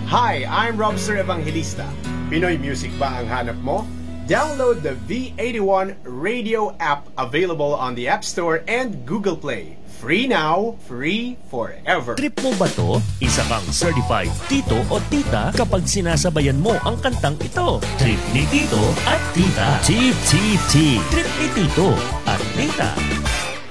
Hi, I'm Robster Evangelista. Pinoy music ba ang hanap mo? Download the V81 radio app available on the App Store and Google Play. Free now, free forever. Trip mo ba to? Isa kang certified tito o tita kapag sinasabayan mo ang kantang ito. Trip ni tito at tita. Tip, tip, tip. Trip ni tito at tita.